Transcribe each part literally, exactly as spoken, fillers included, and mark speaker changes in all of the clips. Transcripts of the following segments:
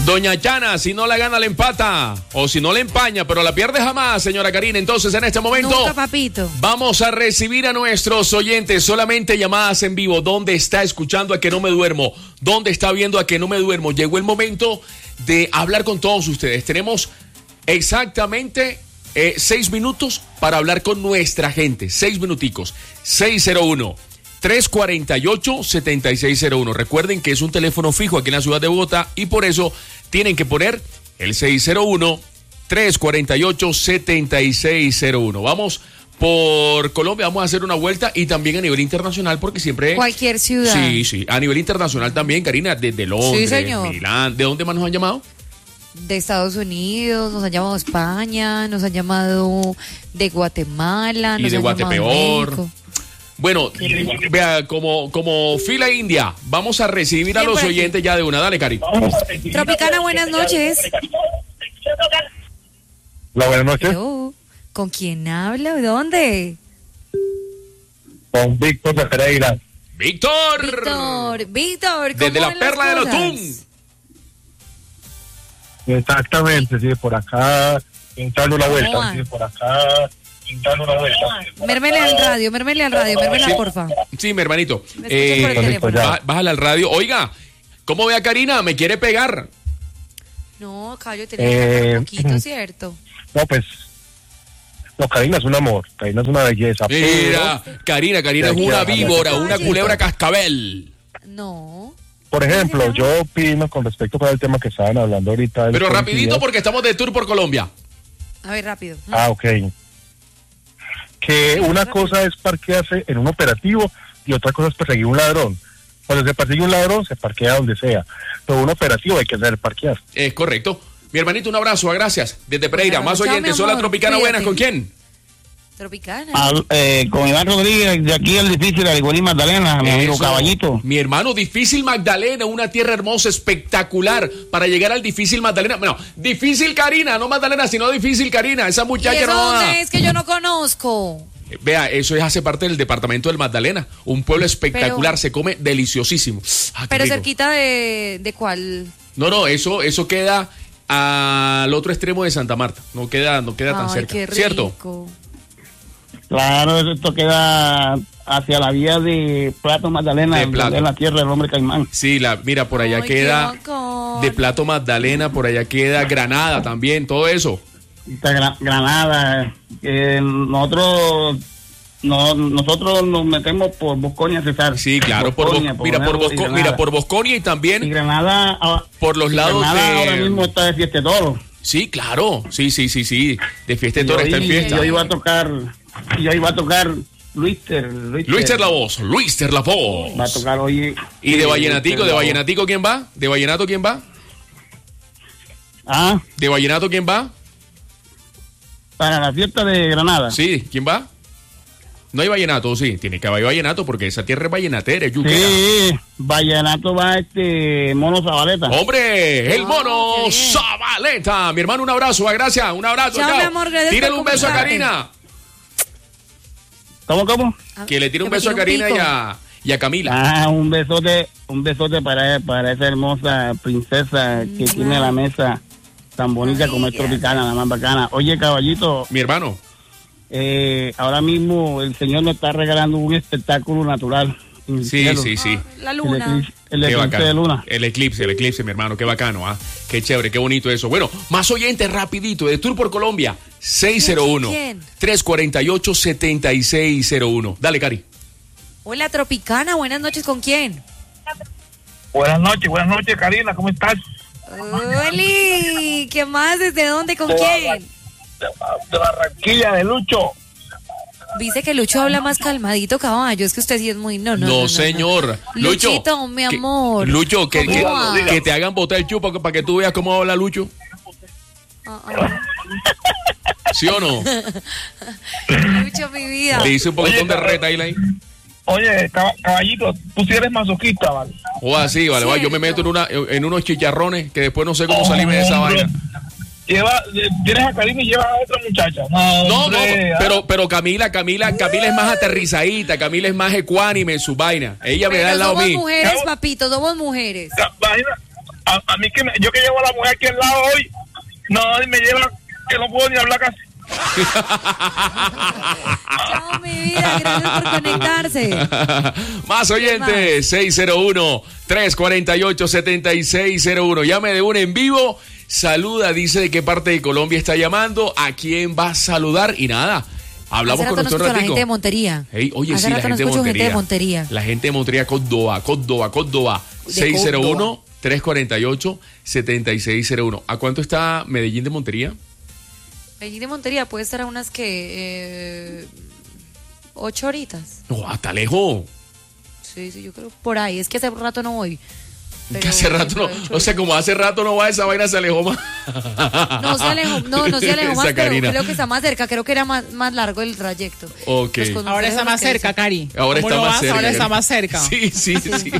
Speaker 1: Doña Chana, si no la gana, la empata. O si no la empaña, pero la pierde jamás, señora Karina. Entonces, en este momento,
Speaker 2: nunca, papito.
Speaker 1: Vamos a recibir a nuestros oyentes. Solamente llamadas en vivo. ¿Dónde está escuchando A Que No Me Duermo? ¿Dónde está viendo A Que No Me Duermo? Llegó el momento de hablar con todos ustedes. Tenemos exactamente eh, seis minutos para hablar con nuestra gente. Seis minuticos. seis cero uno, tres cuatro ocho, siete seis cero uno. Recuerden que es un teléfono fijo aquí en la ciudad de Bogotá y por eso tienen que poner el seis cero uno, tres cuatro ocho, siete seis cero uno. Vamos por Colombia, vamos a hacer una vuelta y también a nivel internacional porque siempre...
Speaker 2: Cualquier ciudad.
Speaker 1: Sí, sí, a nivel internacional también, Karina, desde Londres,
Speaker 2: sí, señor.
Speaker 1: Milán. ¿De dónde más nos han llamado?
Speaker 2: De Estados Unidos, nos han llamado de España, nos han llamado de Guatemala,
Speaker 1: y
Speaker 2: nos
Speaker 1: de
Speaker 2: han
Speaker 1: Guatepeor.
Speaker 2: llamado de México.
Speaker 1: Bueno, vea, como, como fila india, vamos a recibir a los
Speaker 2: Siempre.
Speaker 1: oyentes ya de una. Dale, Cari.
Speaker 2: Tropicana, buenas noches.
Speaker 3: Hola, buenas noches.
Speaker 2: Hello. ¿Con quién habla? ¿De dónde?
Speaker 3: Con Víctor de Pereira.
Speaker 1: ¡Víctor!
Speaker 2: Víctor, Víctor, ¿cómo
Speaker 1: Desde la
Speaker 2: van
Speaker 1: perla de
Speaker 2: las
Speaker 1: los
Speaker 2: cosas?
Speaker 1: Tun.
Speaker 3: Exactamente, sí, por acá, pintando una
Speaker 2: ¿Cómo
Speaker 3: vuelta.
Speaker 2: va?
Speaker 3: Sí, por acá, pintando una vuelta.
Speaker 2: Mérmele al radio, mérmele al radio, mérmela,
Speaker 1: Sí.
Speaker 2: porfa.
Speaker 1: Sí, mi hermanito.
Speaker 2: Me escucho por el teléfono.
Speaker 3: ya.
Speaker 1: bá- Bájale al radio. Oiga, ¿cómo ve a Karina? ¿Me quiere pegar?
Speaker 2: No, Cayo,
Speaker 3: Eh,
Speaker 2: tenés un poquito, ¿cierto?
Speaker 3: No, pues, no, Karina es un amor, Karina es una belleza.
Speaker 1: Mira,
Speaker 3: pero,
Speaker 1: Karina, Karina es
Speaker 3: Ya,
Speaker 1: una
Speaker 3: ya,
Speaker 1: víbora,
Speaker 2: ya.
Speaker 1: una culebra cascabel.
Speaker 2: No.
Speaker 3: por ejemplo, yo opino con respecto para el tema que estaban hablando ahorita. del
Speaker 1: Pero
Speaker 3: policía.
Speaker 1: rapidito porque estamos de tour por Colombia.
Speaker 2: A ver, rápido.
Speaker 3: Ah, ok. Que una cosa es parquearse en un operativo y otra cosa es perseguir un ladrón. Cuando se persigue un ladrón, se parquea donde sea. Pero un operativo hay que saber parquear.
Speaker 1: Es correcto. Mi hermanito, un abrazo, gracias. Desde Pereira,
Speaker 2: Bueno,
Speaker 1: más
Speaker 2: chao,
Speaker 1: oyentes.
Speaker 2: mi
Speaker 1: Hola,
Speaker 2: amor,
Speaker 1: Tropicana,
Speaker 2: cuídate.
Speaker 1: buenas. ¿Con quién?
Speaker 2: Tropicana.
Speaker 4: Al- eh, con Iván Rodríguez, de aquí el difícil, Arigoní Magdalena, mi amigo
Speaker 1: Eso.
Speaker 4: Caballito.
Speaker 1: Mi hermano, difícil Magdalena, una tierra hermosa, espectacular, para llegar al difícil Magdalena. Bueno, difícil Karina, no Magdalena, sino difícil Karina. Esa
Speaker 2: ¿Y
Speaker 1: muchacha
Speaker 2: eso
Speaker 1: no
Speaker 2: dónde
Speaker 1: da.
Speaker 2: es que yo no conozco?
Speaker 1: Vea, eso es, hace parte del departamento del Magdalena. Un pueblo espectacular,
Speaker 2: Pero-
Speaker 1: se come deliciosísimo. Ah, qué
Speaker 2: Pero
Speaker 1: rico.
Speaker 2: cerquita de, de cuál.
Speaker 1: No, no, eso, eso queda al otro extremo de Santa Marta. No queda, no queda tan
Speaker 2: Ay,
Speaker 1: cerca.
Speaker 2: qué rico.
Speaker 1: ¿Cierto?
Speaker 4: Claro, esto queda hacia la vía de Plato Magdalena,
Speaker 1: De
Speaker 4: donde
Speaker 1: Plato.
Speaker 4: es la tierra del hombre caimán.
Speaker 1: Sí, la, mira, por allá
Speaker 2: Ay, qué
Speaker 1: queda
Speaker 2: bacán.
Speaker 1: de Plato Magdalena, por allá queda Granada también, todo eso.
Speaker 4: Esta Gra- Granada, eh, nosotros no, nosotros nos metemos por Bosconia, César.
Speaker 1: Sí, claro, por,
Speaker 4: Bosconia,
Speaker 1: Bos- mira, por
Speaker 4: Bonero y
Speaker 1: Bosco-
Speaker 4: Granada.
Speaker 1: mira, por Bosconia y
Speaker 4: Y
Speaker 1: también
Speaker 4: Granada, ah,
Speaker 1: por los
Speaker 4: y
Speaker 1: lados
Speaker 4: Granada ahora
Speaker 1: de...
Speaker 4: mismo está de fiesta de toro.
Speaker 1: Sí, claro, sí, sí, sí, sí, de fiesta de
Speaker 4: Y
Speaker 1: toro
Speaker 4: yo,
Speaker 1: está en
Speaker 4: i-
Speaker 1: fiesta.
Speaker 4: yo iba a tocar, y yo iba a tocar Luister, Luister.
Speaker 1: Luis la voz, Luis la voz.
Speaker 4: Va a tocar hoy.
Speaker 1: Y de
Speaker 4: eh,
Speaker 1: Vallenatico,
Speaker 4: Luis
Speaker 1: de
Speaker 4: la voz.
Speaker 1: Vallenatico, ¿quién va? ¿De Vallenato quién va?
Speaker 4: Ah,
Speaker 1: ¿De Vallenato quién va?
Speaker 4: para la fiesta de Granada.
Speaker 1: Sí, ¿quién va? No hay vallenato, sí, tiene que haber vallenato porque esa tierra es vallenatera, es yuquera.
Speaker 4: Sí, Vallenato va este Mono Zabaleta.
Speaker 1: ¡Hombre! ¡El
Speaker 2: Ah,
Speaker 1: mono
Speaker 2: qué bien.
Speaker 1: Zabaleta! Mi hermano, un abrazo, ah, gracias, un abrazo.
Speaker 2: Chao, mi amor, gracias
Speaker 1: Tírale
Speaker 2: por
Speaker 1: un beso a
Speaker 2: comunicarte.
Speaker 1: Karina.
Speaker 4: ¿Cómo, cómo?
Speaker 2: Ah,
Speaker 1: Que le tire un
Speaker 2: me
Speaker 1: beso a
Speaker 2: tire un
Speaker 1: Karina y
Speaker 2: pico.
Speaker 1: a, y a Camila.
Speaker 4: Ah, un besote, un besote para, para esa hermosa princesa que
Speaker 2: Mm.
Speaker 4: tiene la mesa tan bonita
Speaker 2: Ay,
Speaker 4: como es
Speaker 2: ya.
Speaker 4: Tropicana, la más bacana. Oye, caballito,
Speaker 1: Mi hermano.
Speaker 4: eh, ahora mismo el señor nos está regalando un espectáculo natural. en el
Speaker 1: Sí,
Speaker 4: cielo.
Speaker 1: sí, sí.
Speaker 2: La
Speaker 4: El
Speaker 2: luna.
Speaker 4: eclipse, el
Speaker 1: Qué
Speaker 4: eclipse
Speaker 1: bacano.
Speaker 4: de luna.
Speaker 1: El eclipse, el eclipse, mi hermano, qué bacano, ¿ah? Qué chévere, qué bonito eso. Bueno, más oyentes rapidito, de Tour por Colombia, seis cero uno,
Speaker 2: ¿Quién?
Speaker 1: tres cuatro ocho, siete seis cero uno. Dale, Cari.
Speaker 2: Hola, Tropicana, buenas noches, ¿con quién?
Speaker 3: Buenas noches, buenas noches, Karina, ¿cómo estás?
Speaker 2: Oli, ¿qué más? ¿Desde dónde? ¿Con quién?
Speaker 3: De Barranquilla, de Lucho.
Speaker 2: Dice que Lucho habla más calmadito, caballo. Es que usted sí es muy... No, no,
Speaker 1: No,
Speaker 2: no, no,
Speaker 1: señor.
Speaker 2: no.
Speaker 1: Lucho.
Speaker 2: Luchito, mi
Speaker 1: que-
Speaker 2: amor.
Speaker 1: Lucho, que,
Speaker 2: ¿Cómo
Speaker 1: que,
Speaker 2: va?
Speaker 1: que te hagan botar el chupo para que tú veas cómo habla Lucho.
Speaker 2: Ah, ah.
Speaker 1: ¿Sí o no?
Speaker 2: Lucho, mi vida.
Speaker 1: Le hice un poquitón
Speaker 3: Oye,
Speaker 1: de
Speaker 3: cabrón.
Speaker 1: reta ahí. ahí.
Speaker 3: Oye, cab- caballito, tú sí eres masoquista, ¿vale?
Speaker 1: O así, vale, va. Yo me meto en, una, en unos chicharrones que después no sé cómo salirme de esa
Speaker 3: Hombre,
Speaker 1: vaina.
Speaker 3: Lleva, eh, tienes a Karina y llevas a otra muchacha. No,
Speaker 1: No, no,
Speaker 3: hombre, ah.
Speaker 1: pero, pero Camila, Camila, Camila es más aterrizadita, Camila es más ecuánime en su vaina. Ella me da
Speaker 2: Pero
Speaker 1: al lado
Speaker 2: somos
Speaker 1: mío.
Speaker 2: mujeres, papito, somos mujeres.
Speaker 3: Ca- Imagina, a, a mí que me, yo que llevo a la mujer aquí al lado hoy, no, me lleva que no puedo ni hablar casi.
Speaker 2: Chao, mi vida, gracias por conectarse.
Speaker 1: Más oyentes, seis cero uno, tres cuatro ocho, siete seis cero uno. Llame de un en vivo, saluda, dice de qué parte de Colombia está llamando, a quién va a saludar y nada. Hablamos con nuestro
Speaker 2: ratico. La gente de Montería.
Speaker 1: Hey, oye,
Speaker 2: Hace
Speaker 1: sí, la
Speaker 2: rato
Speaker 1: gente de,
Speaker 2: gente
Speaker 1: Montería.
Speaker 2: de Montería.
Speaker 1: La gente de Montería, Córdoba, Córdoba, Córdoba. seis cero uno, tres cuatro ocho, siete seis cero uno. ¿A cuánto está Medellín de Montería?
Speaker 2: Medellín de Montería puede estar a unas que... Eh, ocho horitas.
Speaker 1: No, hasta lejos.
Speaker 2: Sí, sí, yo creo por ahí. Es que hace rato no voy.
Speaker 1: Que hace rato no, o sea, como hace rato no va, esa vaina se alejó más.
Speaker 2: No se alejó, no, no se alejó más,
Speaker 1: Esa
Speaker 2: pero
Speaker 1: Karina.
Speaker 2: creo que está más cerca, creo que era más, más largo el trayecto.
Speaker 1: Ok.
Speaker 2: Pues con
Speaker 5: Ahora
Speaker 2: ustedes
Speaker 5: está
Speaker 2: lo
Speaker 5: más
Speaker 2: que
Speaker 5: cerca,
Speaker 2: dicen.
Speaker 5: Cari.
Speaker 1: Ahora
Speaker 5: ¿Cómo
Speaker 1: está
Speaker 5: lo
Speaker 1: más
Speaker 5: vas?
Speaker 1: cerca.
Speaker 5: Ahora está más cerca.
Speaker 1: Sí, sí, sí.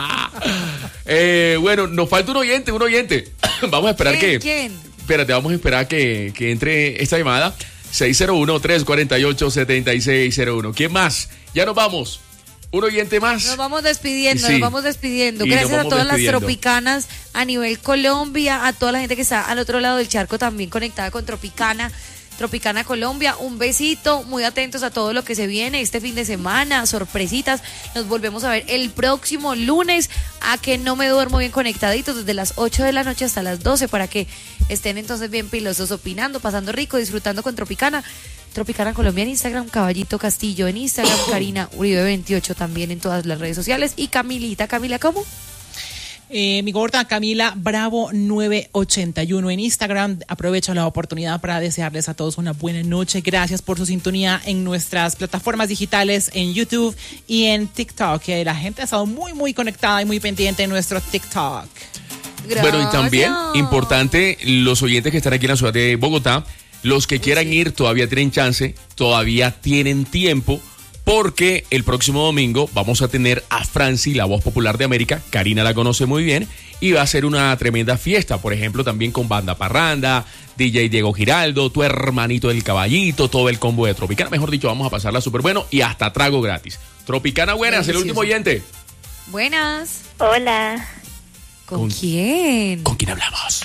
Speaker 1: eh, bueno, nos falta un oyente, un oyente. Vamos a esperar
Speaker 2: ¿Quién?
Speaker 1: que...
Speaker 2: ¿Quién?
Speaker 1: Espérate, vamos a esperar que, que entre esta llamada. seis cero uno, tres cuatro ocho, siete seis cero uno. ¿Quién más? Ya nos vamos. Un oyente más.
Speaker 2: Nos vamos despidiendo,
Speaker 1: Sí.
Speaker 2: nos vamos despidiendo.
Speaker 1: Y nos
Speaker 2: Gracias
Speaker 1: vamos
Speaker 2: a todas
Speaker 1: despidiendo.
Speaker 2: las tropicanas a nivel Colombia, a toda la gente que está al otro lado del charco también conectada con Tropicana. Tropicana Colombia, un besito, muy atentos a todo lo que se viene este fin de semana, sorpresitas. Nos volvemos a ver el próximo lunes, a que no me duermo bien conectaditos desde las ocho de la noche hasta las doce para que estén entonces bien pilosos, opinando, pasando rico, disfrutando con Tropicana. Tropicana Colombia en Instagram, Caballito Castillo en Instagram, Karina Uribe veintiocho también en todas las redes sociales y Camilita, Camila, ¿cómo?
Speaker 5: Eh, mi gorda Camila Bravo nueve ochenta y uno en Instagram. Aprovecho la oportunidad para desearles a todos una buena noche. Gracias por su sintonía en nuestras plataformas digitales, en YouTube y en TikTok, que la gente ha estado muy muy conectada y muy pendiente en nuestro TikTok.
Speaker 2: Gracias.
Speaker 1: Bueno, y también, importante, los oyentes que están aquí en la ciudad de Bogotá, los que quieran ir todavía tienen chance, todavía tienen tiempo, porque el próximo domingo vamos a tener a Franci, la voz popular de América. Karina la conoce muy bien y va a ser una tremenda fiesta, por ejemplo, también con Banda Parranda, D J Diego Giraldo, tu hermanito del Caballito, todo el combo de Tropicana. Mejor dicho, vamos a pasarla súper bueno y hasta trago gratis. Tropicana, buenas, el último oyente.
Speaker 2: Buenas.
Speaker 6: Hola.
Speaker 2: ¿Con,
Speaker 1: ¿Con-
Speaker 2: quién?
Speaker 1: ¿Con quién hablamos?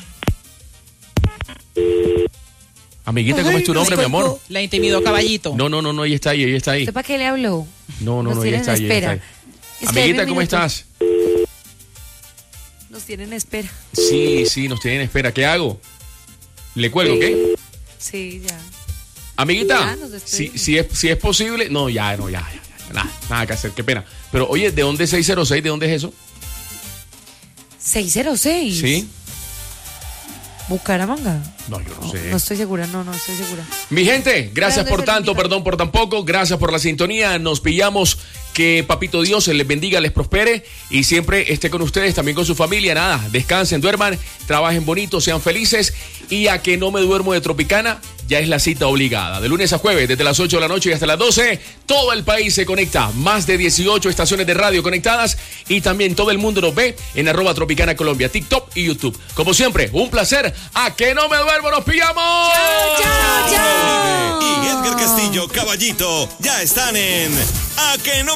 Speaker 1: Amiguita, ¿cómo es tu nombre, mi amor?
Speaker 5: La intimidó Caballito.
Speaker 1: No, no, no, no, ella está ahí, ella está ahí.
Speaker 2: ¿Usted para qué le habló?
Speaker 1: No, no,
Speaker 2: Nos
Speaker 1: no, ella
Speaker 2: tienen
Speaker 1: está ahí,
Speaker 2: en
Speaker 1: ella está
Speaker 2: espera.
Speaker 1: ahí.
Speaker 2: Es que
Speaker 1: Amiguita,
Speaker 2: hay
Speaker 1: ¿cómo
Speaker 2: minutos.
Speaker 1: estás?
Speaker 2: Nos tienen en espera.
Speaker 1: Sí, sí, nos tienen en espera. ¿Qué hago? ¿Le cuelgo, qué?
Speaker 2: Sí, ya.
Speaker 1: Amiguita,
Speaker 2: Ya, nos
Speaker 1: si,
Speaker 2: despedimos.
Speaker 1: si, es, si es posible. No, ya, no, ya, ya, ya, nada, nada que hacer, qué pena. Pero oye, ¿de dónde es seis cero seis? ¿De dónde es eso?
Speaker 2: seis cero seis.
Speaker 1: Sí.
Speaker 2: Bucaramanga.
Speaker 1: No, yo no
Speaker 2: No,
Speaker 1: sé.
Speaker 2: no estoy segura, no, no estoy segura.
Speaker 1: Mi gente, gracias
Speaker 2: ¿De dónde
Speaker 1: por
Speaker 2: se
Speaker 1: tanto,
Speaker 2: origina?
Speaker 1: perdón por tan poco, gracias por la sintonía, nos pillamos, que Papito Dios les bendiga, les prospere y siempre esté con ustedes, también con su familia, nada, descansen, duerman, trabajen bonito, sean felices y a que no me duermo de Tropicana, ya es la cita obligada, de lunes a jueves, desde las ocho de la noche y hasta las doce, todo el país se conecta, más de dieciocho estaciones de radio conectadas y también todo el mundo nos ve en arroba Tropicana Colombia, TikTok y YouTube. Como siempre, un placer, a que no me duermo, nos pillamos.
Speaker 2: ¡Chao, chao!
Speaker 7: Y Edgar Castillo, Caballito, ya están en A que no